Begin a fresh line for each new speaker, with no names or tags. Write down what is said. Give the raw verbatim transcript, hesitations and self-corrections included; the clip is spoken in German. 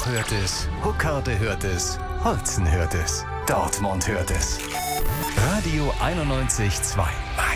Loch hört es, Huckharde hört es, Holzen hört es, Dortmund hört es. Radio einundneunzig Komma zwei.